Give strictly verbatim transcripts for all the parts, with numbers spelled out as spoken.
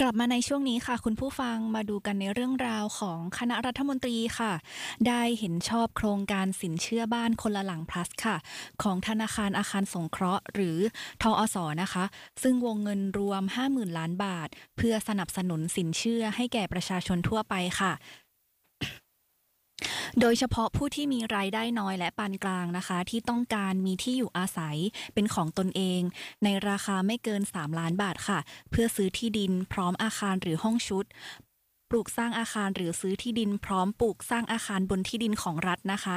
ลับมาในช่วงนี้ค่ะคุณผู้ฟังมาดูกันในเรื่องราวของคณะรัฐมนตรีค่ะได้เห็นชอบโครงการสินเชื่อบ้านคนละหลัง plus ค่ะของธนาคารอาคารสงเคราะห์หรือทอสนะคะซึ่งวงเงินรวม ห้าหมื่น ล้านบาทเพื่อสนับสนุนสินเชื่อให้แก่ประชาชนทั่วไปค่ะ โดยเฉพาะผู้ที่มีรายได้น้อยและปานกลางนะคะที่ต้องการมีที่อยู่อาศัยเป็นของตนเองในราคาไม่เกินสามล้านบาทค่ะเพื่อซื้อที่ดินพร้อมอาคารหรือห้องชุดปลูกสร้างอาคารหรือซื้อที่ดินพร้อมปลูกสร้างอาคารบนที่ดินของรัฐนะคะ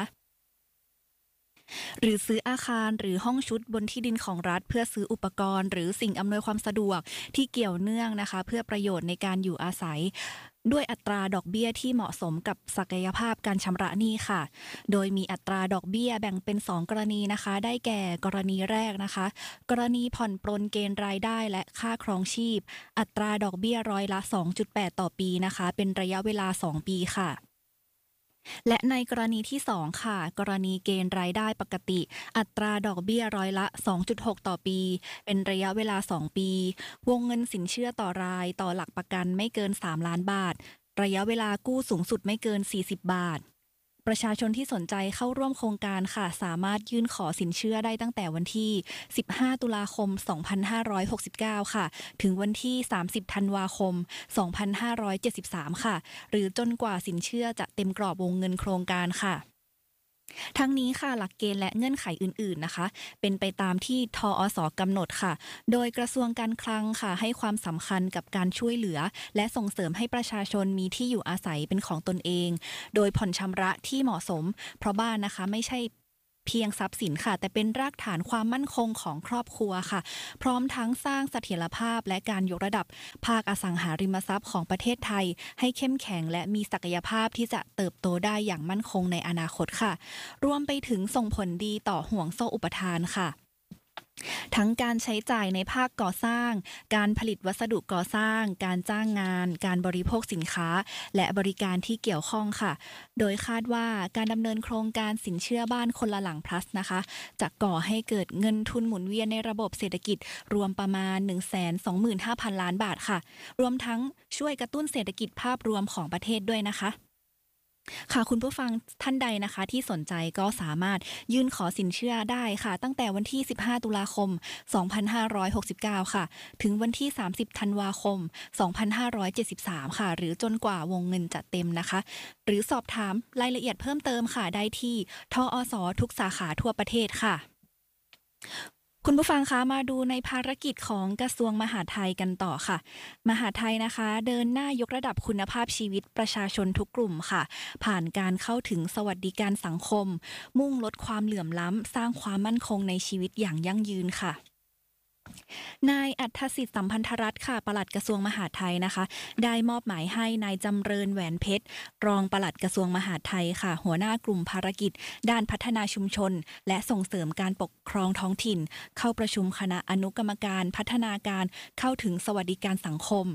หรือซื้ออาคารหรือห้องชุดบนที่ดินของรัฐเพื่อซื้ออุปกรณ์หรือสิ่งอำนวยความสะดวกที่เกี่ยวเนื่องนะคะเพื่อประโยชน์ในการอยู่อาศัยด้วยอัตราดอกเบี้ยที่เหมาะสมกับศักยภาพการชำระหนี้ค่ะโดยมีอัตราดอกเบี้ยแบ่งเป็นสองกรณีนะคะได้แก่กรณีแรกนะคะกรณีผ่อนปรนเกณฑ์รายได้และค่าครองชีพอัตราดอกเบี้ยร้อยละ สองจุดแปด ต่อปีนะคะเป็นระยะเวลาสองปีค่ะและในกรณีที่สองค่ะกรณีเกณฑ์รายได้ปกติอัตราดอกเบี้ยร้อยละ สองจุดหก ต่อปีเป็นระยะเวลาสองปีวงเงินสินเชื่อต่อรายต่อหลักประกันไม่เกินสามล้านบาทระยะเวลากู้สูงสุดไม่เกินสี่สิบบาทประชาชนที่สนใจเข้าร่วมโครงการค่ะสามารถยื่นขอสินเชื่อได้ตั้งแต่วันที่สิบห้าตุลาคมสองพันห้าร้อยหกสิบเก้าค่ะถึงวันที่สามสิบธันวาคมสองพันห้าร้อยเจ็ดสิบสามค่ะหรือจนกว่าสินเชื่อจะเต็มกรอบวงเงินโครงการค่ะทั้งนี้ค่ะหลักเกณฑ์และเงื่อนไขอื่นๆนะคะเป็นไปตามที่ทอสกำหนดค่ะโดยกระทรวงการคลังค่ะให้ความสำคัญกับการช่วยเหลือและส่งเสริมให้ประชาชนมีที่อยู่อาศัยเป็นของตนเองโดยผ่อนชำระที่เหมาะสมเพราะบ้านนะคะไม่ใช่เพียงทรัพย์สินค่ะแต่เป็นรากฐานความมั่นคงของครอบครัวค่ะพร้อมทั้งสร้างเสถียรภาพและการยกระดับภาคอสังหาริมทรัพย์ของประเทศไทยให้เข้มแข็งและมีศักยภาพที่จะเติบโตได้อย่างมั่นคงในอนาคตค่ะรวมไปถึงส่งผลดีต่อห่วงโซ่อุปทานค่ะ ทั้งการใช้จ่ายในภาคก่อสร้าง การผลิตวัสดุก่อสร้าง การจ้างงาน การบริโภคสินค้า และบริการที่เกี่ยวข้องค่ะ โดยคาดว่าการดำเนินโครงการสินเชื่อบ้านคนละหลัง plus นะคะจะก่อให้เกิดเงินทุนหมุนเวียนในระบบเศรษฐกิจรวมประมาณ หนึ่งแสนสองหมื่นห้าพัน ล้านบาทค่ะ รวมทั้งช่วยกระตุ้นเศรษฐกิจภาพรวมของประเทศด้วยนะคะ ค่ะคุณผู้ฟังท่านใดนะคะที่สนใจก็สามารถยื่นขอสินเชื่อได้ค่ะตั้งแต่วันที่สิบห้าตุลาคมสองพันห้าร้อยหกสิบเก้าค่ะถึงวันที่สามสิบธันวาคมสองพันห้าร้อยเจ็ดสิบสามค่ะหรือจนกว่าวงเงินจะเต็มนะคะหรือสอบถามรายละเอียดเพิ่มเติมค่ะได้ที่ทอสทุกสาขาทั่วประเทศค่ะคุณผู้ฟังคะมาดูในภารกิจของกระทรวงมหาดไทยกันต่อค่ะมหาดไทยนะคะเดินหน้ายกระดับคุณภาพชีวิตประชาชนทุกกลุ่มค่ะผ่านการเข้าถึงสวัสดิการสังคมมุ่งลดความเหลื่อมล้ำสร้างความมั่นคงในชีวิตอย่างยั่งยืนค่ะ นายอัธสิทธิ์สัมพันธรัตน์ค่ะปลัดกระทรวงมหาดไทยนะคะได้มอบหมายให้นายจำเริญแหวนเพชรรองปลัดกระทรวงมหาดไทยค่ะหัวหน้ากลุ่มภารกิจด้านพัฒนาชุมชนและส่งเสริมการปกครองท้องถิ่นเข้าประชุมคณะอนุกรรมการพัฒนาการเข้าถึงสวัสดิการสังคม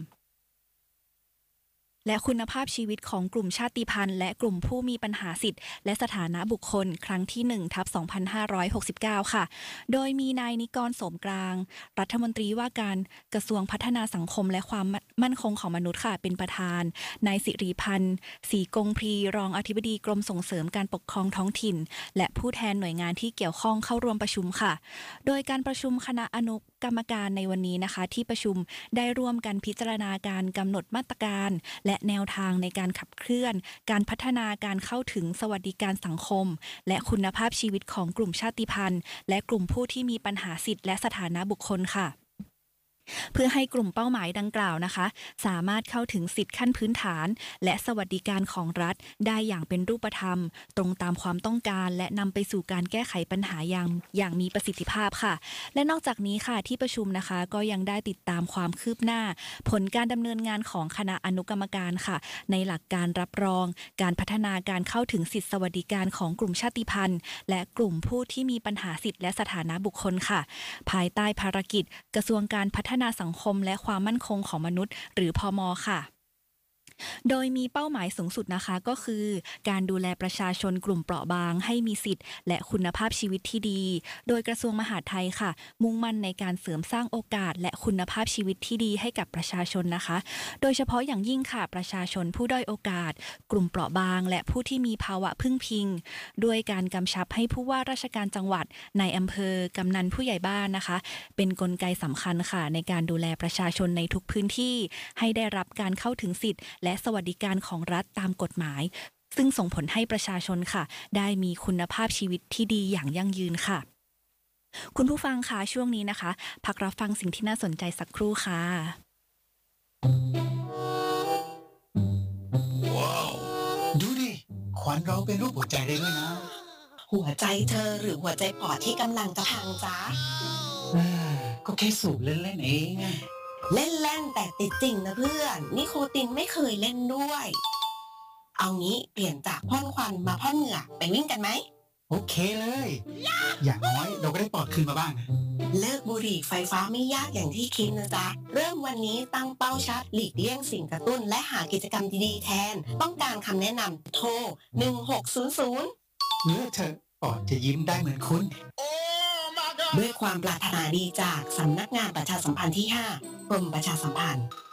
และคุณภาพชีวิตของกลุ่มชาติพันธุ์และกลุ่มผู้มีปัญหาสิทธิและสถานะบุคคลครั้งที่หนึ่งทับสองพันห้าร้อยหกสิบเก้าค่ะโดยมีนายนิกรโสมกลางรัฐมนตรีว่าการกระทรวงพัฒนาสังคมและความมั่นคงของมนุษย์ค่ะเป็นประธานนายสิริพันธ์ศรีกงพรีรองอธิบดีกรมส่งเสริมการปกครองท้องถิ่นและผู้แทนหน่วยงานที่เกี่ยวข้องเข้าร่วมประชุมค่ะโดยการประชุมคณะอนุกรรมการในวันนี้นะคะที่ประชุมได้ร่วมกันพิจารณาการกำหนดมาตรการและแนวทางในการขับเคลื่อนการพัฒนาการเข้าถึงสวัสดิการสังคมและคุณภาพชีวิตของกลุ่มชาติพันธุ์และกลุ่มผู้ที่มีปัญหาสิทธิและสถานะบุคคลค่ะเพื่อให้กลุ่มเป้าหมายดังกล่าวนะคะสามารถเข้าถึงสิทธิขั้นพื้นฐานและสวัสดิการของรัฐได้อย่างเป็นรูปธรรมตรงตามความต้องการและนำไปสู่การแก้ไขปัญหาอย่างอย่างมีประสิทธิภาพค่ะและนอกจากนี้ค่ะที่ประชุมนะคะก็ยังได้ติดตามความคืบหน้าผลการดำเนินงานของคณะอนุกรรมการค่ะในหลักการรับรองการพัฒนาการเข้าถึงสิทธิสวัสดิการของกลุ่มชาติพันธุ์และกลุ่มผู้ที่มีปัญหาสิทธิและสถานะบุคคลค่ะภายใต้ภารกิจกระทรวงการพัฒนาสังคมและความมั่นคงของมนุษย์หรือพม.ค่ะโดยมีเป้าหมายสูงสุดนะคะก็คือการดูแลประชาชนกลุ่มเปราะบางให้มีสิทธิ์และคุณภาพชีวิตที่ดีโดยกระทรวงมหาดไทยค่ะมุ่งมั่นในการเสริมสร้างโอกาสและคุณภาพชีวิตที่ดีให้กับประชาชนนะคะโดยเฉพาะอย่างยิ่งค่ะประชาชนผู้ด้อยโอกาสกลุ่มเปราะบางและผู้ที่มีภาวะพึ่งพิงด้วยการกำชับให้ผู้ว่าราชการจังหวัดในอำเภอกำนันผู้ใหญ่บ้านนะคะเป็นกลไกสำคัญค่ะในการดูแลประชาชนในทุกพื้นที่ให้ได้รับการเข้าถึงสิทธิ์และสวัสดิการของรัฐตามกฎหมายซึ่งส่งผลให้ประชาชนค่ะได้มีคุณภาพชีวิตที่ดีอย่างยั่งยืนค่ะคุณผู้ฟังคะช่วงนี้นะคะพักรับฟังสิ่งที่น่าสนใจสักครู่ค่ะว้าวดูดิขวัญเราเป็นรูปหัวใจได้ด้วยนะหัวใจเธอหรือหัวใจปอดที่กำลังจะพังจ๊ะเออก็แค่สูบเล่นๆเองอะเล่นเล่นแต่ติดจริงนะเพื่อนนิโคตินไม่เคยเล่นด้วยเอางี้เปลี่ยนจากพ่นควันมาพ่นเหงื่อไปวิ่งกันไหมโอเคเลยอย่างน้อยเราก็ได้ปลอดคืนมาบ้างนะเลิกบุหรี่ไฟฟ้าไม่ยากอย่างที่คิดนะจ๊ะเริ่มวันนี้ตั้งเป้าชัดหลีกเลี่ยงสิ่งกระตุ้นและหากิจกรรมดีๆแทนต้องการคำแนะนำโทรหนึ่งหกศูนย์ศูนย์เลือกเถอะปอดจะยิ้มได้เหมือนคุณด้วยความปรารถนาดีจากสำนักงานประชาสัมพันธ์ที่ห้ากรมประชาสัมพันธ์